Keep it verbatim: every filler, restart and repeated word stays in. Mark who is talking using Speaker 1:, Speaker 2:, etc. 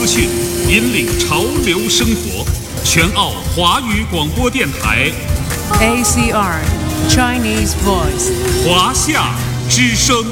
Speaker 1: 讯，引领潮流生活。全澳华语广播电台
Speaker 2: A C R Chinese Voice
Speaker 1: 华夏之声。